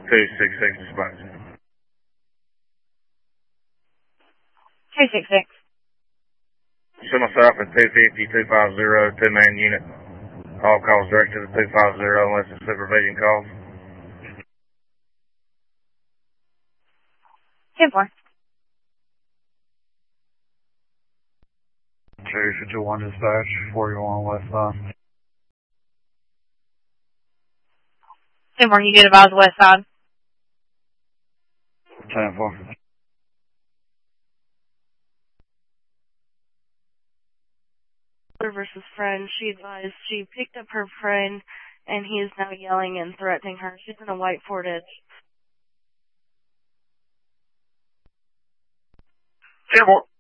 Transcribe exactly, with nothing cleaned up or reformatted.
two six six dispatch. two six six. Show myself at two fifty, two fifty, two-man unit. All calls direct to the two fifty unless it's supervision calls. ten four. two fifty-one dispatch, forty-one west side. ten four, you get advised west side. ten four. Versus friend, she advised she picked up her friend and he is now yelling and threatening her. She's in a white Ford Edge. ten four.